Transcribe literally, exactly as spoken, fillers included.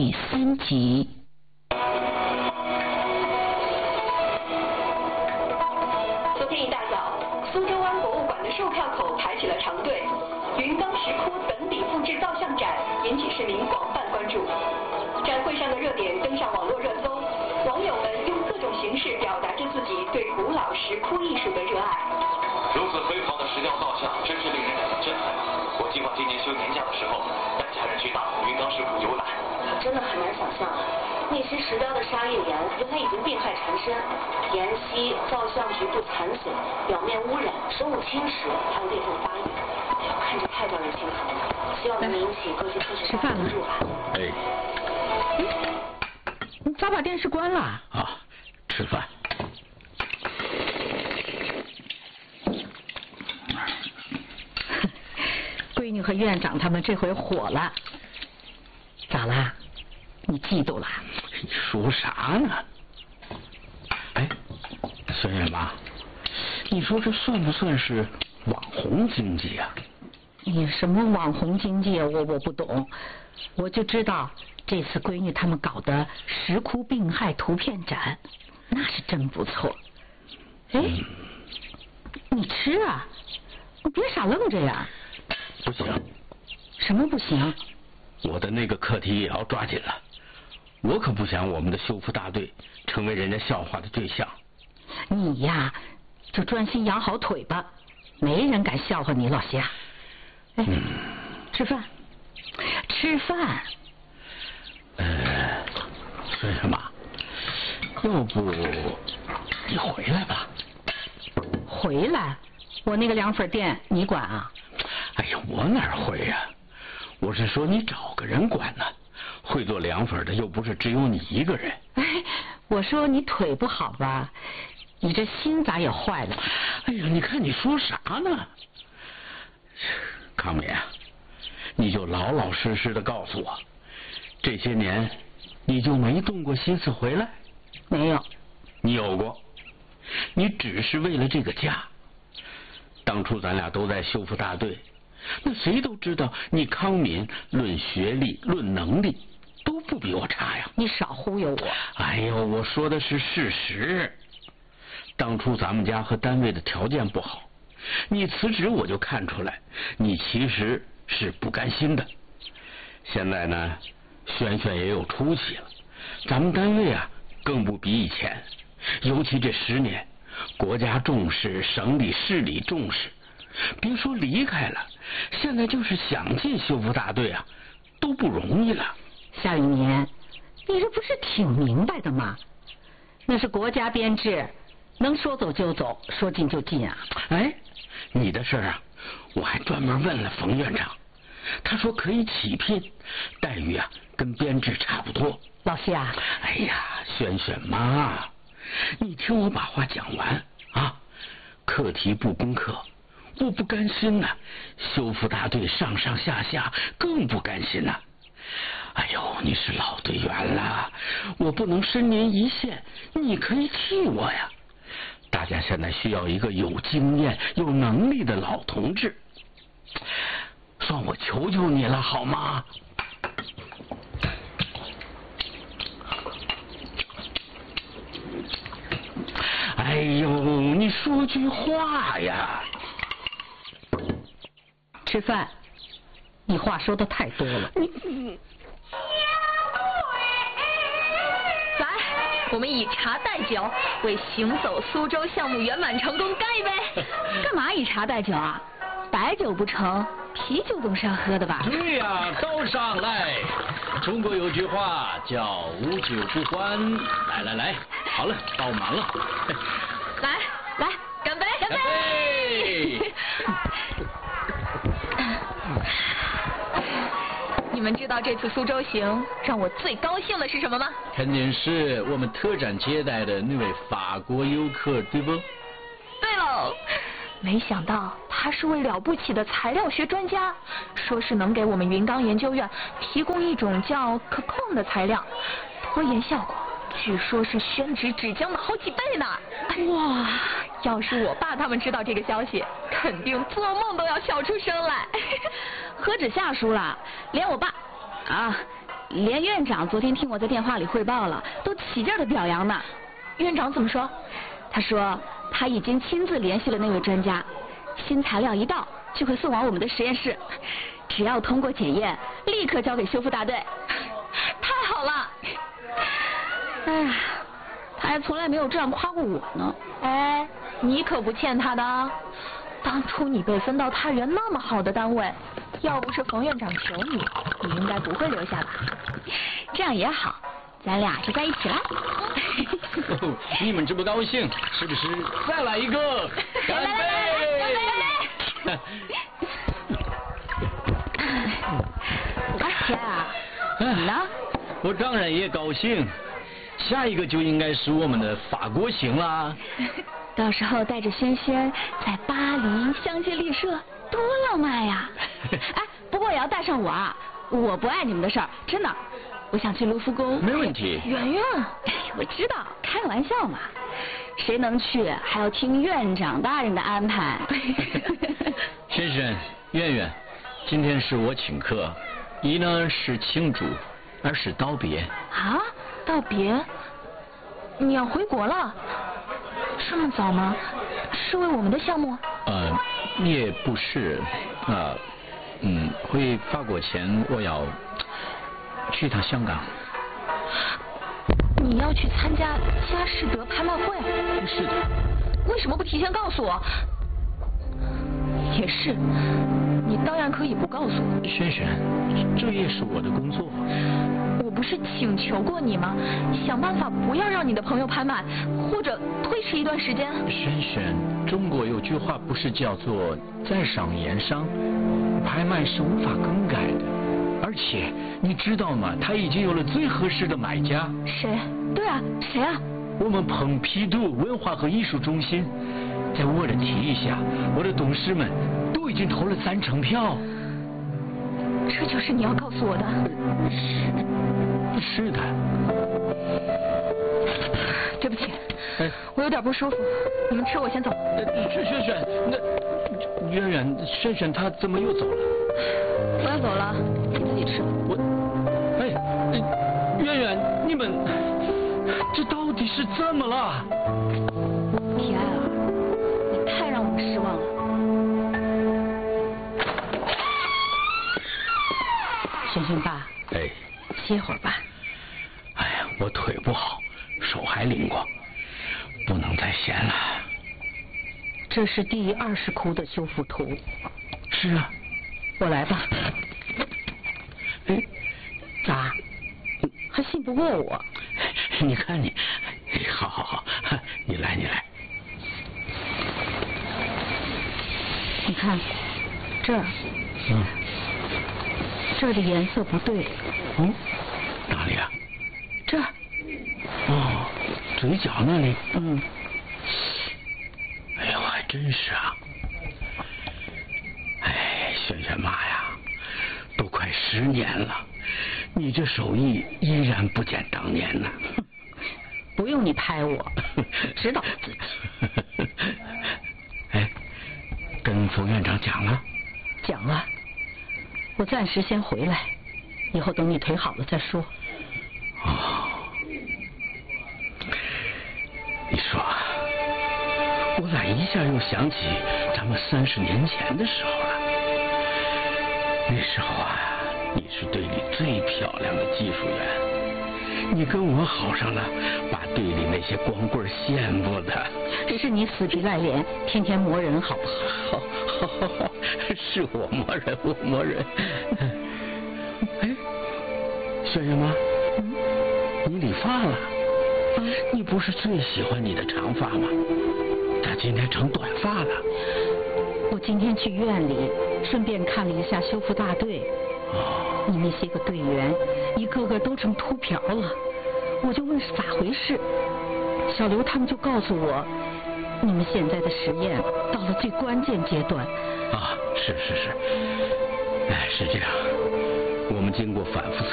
第三集。 昨天一大早，苏州湾博物馆的售票口排起了长队，云冈石窟等底复制造像展引起市民广泛关注。展会上的热点登上网络热搜，网友们用各种形式表达着自己对古老石窟艺术的热爱。 如此辉煌的石雕造像，真是令人感到震撼。我计划今年休年假的时候，带家人去大同云冈石窟游览。 真的很难想象，那些石雕的沙叶岩原来已经病害缠身，岩稀、造像局部残损、表面污染、生物侵蚀，还有裂缝发育，哎呦，看着太让人心疼了。希望能引起各界科学家关注吧。 哎， 你咋把电视关了？ 啊，吃饭。 闺女和院长他们这回火了，咋啦？你嫉妒了？ 你说啥呢？哎，孙月妈，你说这算不算是网红经济啊？ 你什么网红经济啊？我我不懂，我就知道这次闺女他们搞的石窟病害图片展，那是真不错。哎，嗯、你吃啊？你别傻愣着呀！ 不行。 什么不行？ 我的那个课题也要抓紧了，我可不想我们的修复大队成为人家笑话的对象。 你呀，就专心养好腿吧，没人敢笑话你老夏。哎，嗯、吃饭，吃饭。 呃，孙什么？要不你回来吧？ 回来？我那个凉粉店你管啊？ 哎呀，我哪会呀、啊？我是说你找个人管呢，会做凉粉的又不是只有你一个人。 哎，我说你腿不好吧？你这心咋也坏了？ 哎呀，你看你说啥呢？康敏啊，你就老老实实的告诉我，这些年你就没动过心思回来？ 没有。 你有过，你只是为了这个家。当初咱俩都在修复大队，那谁都知道你康敏论学历论能力都不比我差呀。 你少忽悠我。 哎呦，我说的是事实。当初咱们家和单位的条件不好，你辞职我就看出来你其实是不甘心的。现在呢，轩轩也有出息了，咱们单位啊更不比以前，尤其这十年国家重视，省里市里重视，别说离开了，现在就是想进修复大队啊都不容易了。 夏雨年，你这不是挺明白的吗？那是国家编制，能说走就走，说进就进啊。 哎，你的事儿啊我还专门问了冯院长，他说可以起聘，待遇啊跟编制差不多。 老夏， 哎呀，轩轩妈，你听我把话讲完啊！课题不攻克，我不甘心呐、啊；修复大队上上下下更不甘心呐、啊。哎呦，你是老队员了，我不能深您一线，你可以替我呀。大家现在需要一个有经验、有能力的老同志，算我求求你了，好吗？哎呦，你说句话呀！ 吃饭，你话说的太多了。你来，我们以茶代酒，为行走苏州项目圆满成功干一杯！干嘛以茶代酒啊？白酒不成，啤酒总是要喝的吧？ 对呀、啊，都上来！中国有句话叫无酒不欢。来来来，好了，倒满了。 来来，干杯！干杯！你们知道这次苏州行让我最高兴的是什么吗？ 肯定是我们特展接待的那位法国游客，对不？ 对喽，没想到他是位了不起的材料学专家，说是能给我们云冈研究院提供一种叫可控的材料，拖延效果据说是宣纸纸浆的好几倍呢。哇，要是我爸他们知道这个消息，肯定做梦都要笑出声来。 何止夏叔了，连我爸啊连院长昨天听我在电话里汇报了，都起劲的表扬呢。 院长怎么说？ 他说他已经亲自联系了那位专家，新材料一到就会送往我们的实验室，只要通过检验，立刻交给修复大队。 太好了！ 哎呀，他还从来没有这样夸过我呢。 哎，你可不欠他的啊！当初你被分到他人那么好的单位，要不是冯院长求你，你应该不会留下来。 这样也好，咱俩就在一起了。 哦，你们这么高兴，是不是再来一个？干杯！ 干杯！阿贤啊，你呢？ 我当然也高兴。下一个就应该是我们的法国行啦。 到时候带着轩轩在巴黎相见丽舍，多浪漫呀！哎，不过也要带上我啊！我不碍你们的事儿，真的。我想去卢浮宫。 没问题。 圆圆， 我知道，开玩笑嘛。谁能去，还要听院长大人的安排。 轩轩、圆圆，今天是我请客，一呢是庆祝，二是道别。 啊？道别？你要回国了？这么早吗？是为我们的项目？ 呃，也不是，啊、呃，嗯，回法国前我要去一趟香港。 你要去参加佳士得拍卖会？ 是的。 为什么不提前告诉我？也是，你当然可以不告诉我。 轩轩，这也是我的工作。 我不是请求过你吗？想办法不要让你的朋友拍卖，或者推迟一段时间。 轩轩，中国有句话不是叫做在商言商，拍卖是无法更改的。而且你知道吗？他已经有了最合适的买家。 谁？对啊，谁啊？ 我们蓬皮杜文化和艺术中心，在我的提议下，我的董事们都已经投了三成票。 这就是你要告诉我的？ 是是的。 对不起， 哎， 我有点不舒服，你们吃，我先走。 轩轩轩，那圆圆，轩轩他怎么又走了？ 我要走了，你自己吃。 我，哎，圆圆，你们这到底是怎么了？ 皮埃尔，你太让我们失望了。轩轩爸， 哎， 歇会儿吧。 哎呀，我腿不好，手还灵光，不能再闲了。 这是第二十窟的修复图。 是啊， 我来吧。 哎， 咋？还信不过我？ 你看你，好好好，你来你来。 你看这儿， 嗯， 这儿的颜色不对。 嗯，哪里啊？ 这儿。 哦，嘴角那里。 嗯。 哎呦，还真是啊。哎，轩轩妈呀，都快十年了，你这手艺依然不减当年呢。 不用你拍我，知道我自己。 哎，跟冯院长讲了？ 讲了。我暂时先回来，以后等你腿好了再说。 哦，你说，我咋一下又想起咱们三十年前的时候了？那时候啊，你是队里最漂亮的技术员，你跟我好上了，把队里那些光棍羡慕的。 是你死皮赖脸，天天磨人，好不好？ 好，好，好，好，是我磨人，我磨人。哎，轩轩妈， 嗯， 你理发了？ 啊， 你不是最喜欢你的长发吗？咋今天成短发了？ 我今天去院里，顺便看了一下修复大队。 哦， 你那些个队员，一个个都成秃瓢了。我就问是咋回事，小刘他们就告诉我，你们现在的实验到了最关键阶段。 啊，是是是，哎，是这样。我们经过反复